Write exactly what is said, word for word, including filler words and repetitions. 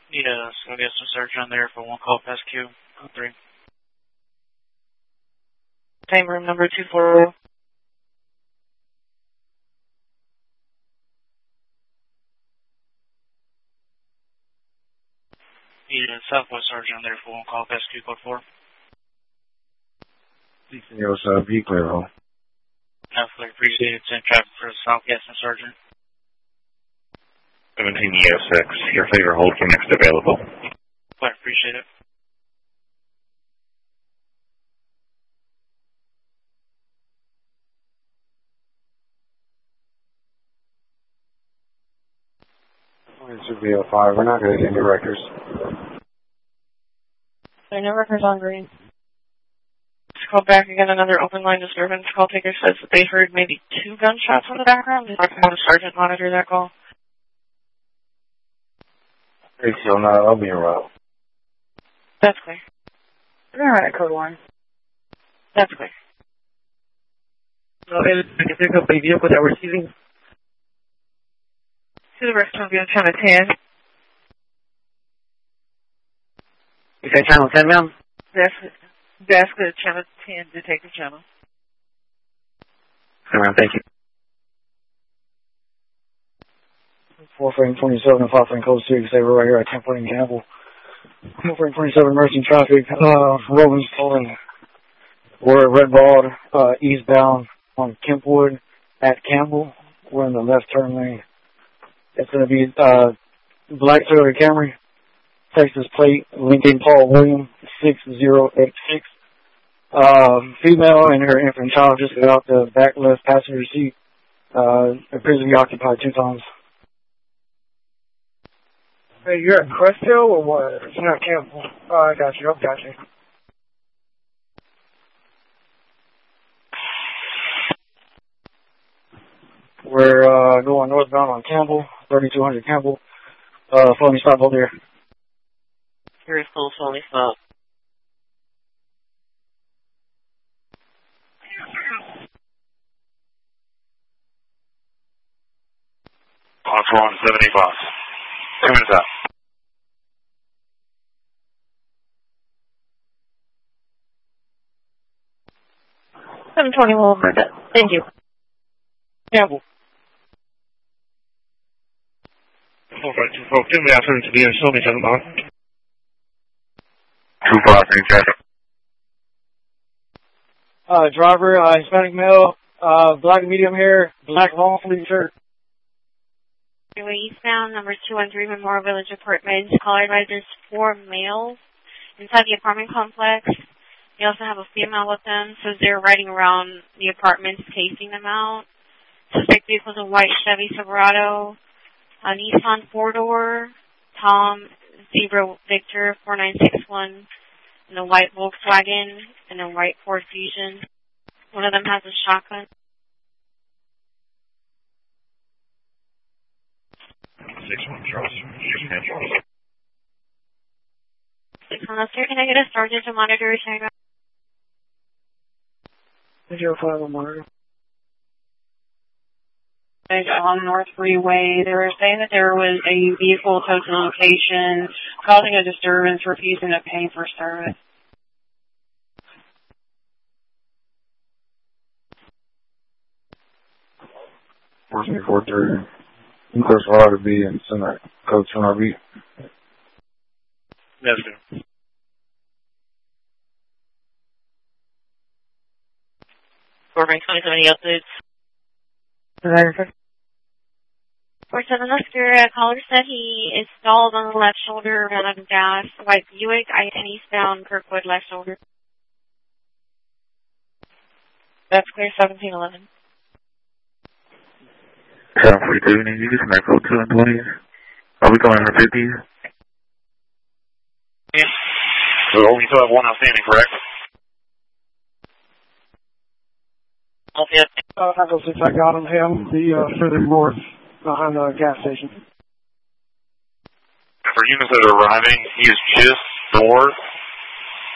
Yeah, so I guess some search on there for one call past Q. Oh, three. Same room number two four. Yeah, Southwest Sergeant on there for one call past Q, code four. Yes, uh, be clear, home. Definitely appreciate it. Send traffic for the Southwest Sergeant. seventeen E S six, your favor hold for next available. Quite appreciate it. It should be a five. We're not going to get any records. There are no records on green. Let's call back again. Another open line disturbance. Call taker says that they heard maybe two gunshots in the background. Did the sergeant monitor that call? Hey, so no, I'll be around. That's clear. All right, code one. That's clear. So, I can pick up a vehicle that we're seizing. To the restaurant, be on channel ten. You said channel ten, ma'am? That's, that's the channel ten, detective channel. All right, thank you. four frame twenty-seven and five frame code six, they were right here at ten frame Campbell. four frame twenty-seven, emergency traffic, uh, Rollins pulling. We're at Red Bald, uh, eastbound on Kempwood at Campbell. We're in the left turn lane. It's going to be, uh, black Toyota Camry, Texas plate, Lincoln Paul William, six zero eight six. Uh, female and her infant child just got out the back left passenger seat. Uh, appears to be occupied two times. Hey, you're at Crest Hill or what? It's not Campbell. Oh, I got you. I got you. We're uh, going northbound on Campbell, thirty-two hundred Campbell. Uh, phony stop over here. Here is full phony stop. On four one seven eight boss. Two minutes out. seven twenty-one, thank you. Campbell. All right, two four, give me out to the show me something about. Two five, three traffic. Uh, driver, uh, Hispanic male, uh, black medium hair, black long sleeve shirt. Eastbound, number two one three Memorial Village Apartments. Caller advisors four males inside the apartment complex. They also have a female with them, so they're riding around the apartments, casing them out. Suspect vehicle is a white Chevy Silverado, a Nissan four-door, Tom Zebra Victor four nine six one, and a white Volkswagen, and a white Ford Fusion. One of them has a shotgun. Six one Charles. Six one Charles. Six one, sir, can I get a sergeant to monitor your check? Zero five on monitor. On North Freeway, they were saying that there was a vehicle towed to the location, causing a disturbance, refusing to pay for service. four three four three. Request for R to be and send that code to R B. Yes, sir. four twenty-seven, any updates? four seven Oscar, a caller said he is stalled on the left shoulder, ran out of gas. White Buick, I ten eastbound, Kirkwood, left shoulder. That's clear, seventeen eleven. seven forty-two, need you from that code two and twenty. Are we going for fifty? Yeah. So only still have one outstanding, correct? Okay. Uh, I go since I got him, him, the, uh, further north, behind the gas station. For units that are arriving, he is just north